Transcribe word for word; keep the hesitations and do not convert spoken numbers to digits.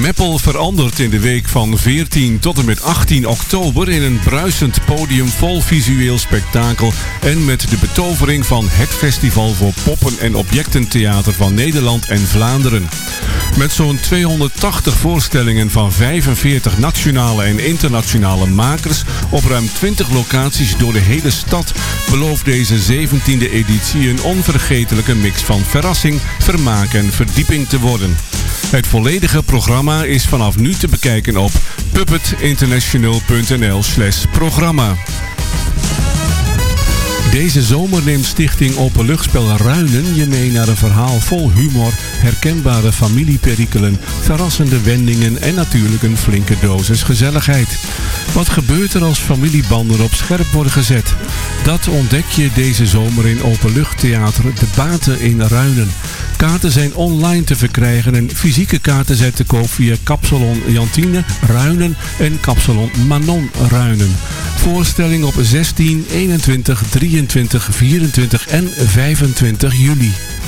Meppel verandert in de week van veertien tot en met achttien oktober in een bruisend podium vol visueel spektakel en met de betovering van het festival voor poppen- en objectentheater van Nederland en Vlaanderen. Met zo'n tweehonderdtachtig voorstellingen van vijfenveertig nationale en internationale makers op ruim twintig locaties door de hele stad belooft deze zeventiende editie een onvergetelijke mix van verrassing, vermaak en verdieping te worden. Het volledige programma is vanaf nu te bekijken op puppetinternational.nl slash programma. Deze zomer neemt Stichting Openluchtspel Ruinen je mee naar een verhaal vol humor, herkenbare familieperikelen, verrassende wendingen en natuurlijk een flinke dosis gezelligheid. Wat gebeurt er als familiebanden op scherp worden gezet? Dat ontdek je deze zomer in Openluchttheater De Baten in Ruinen. Kaarten zijn online te verkrijgen en fysieke kaarten zijn te koop via Kapsalon Jantine Ruinen en Kapsalon Manon Ruinen. Voorstelling op zestien, eenentwintig, drieëntwintig, vierentwintig en vijfentwintig juli.